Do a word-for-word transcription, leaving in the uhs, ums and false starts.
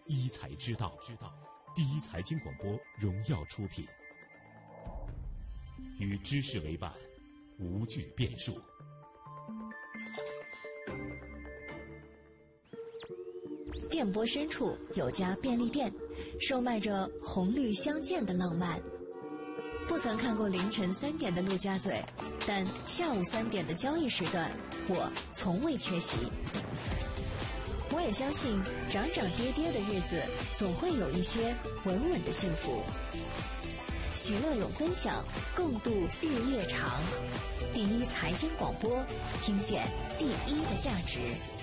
一财之道，第一财经广播荣耀出品，与知识为伴，无惧变数。 电波深处有家便利店，售卖着红绿相间的浪漫。不曾看过凌晨三点的陆家嘴，但下午三点的交易时段，我从未缺席。我也相信，涨涨跌跌的日子，总会有一些稳稳的幸福。喜乐有分享，共度日夜长。第一财经广播，听见第一的价值。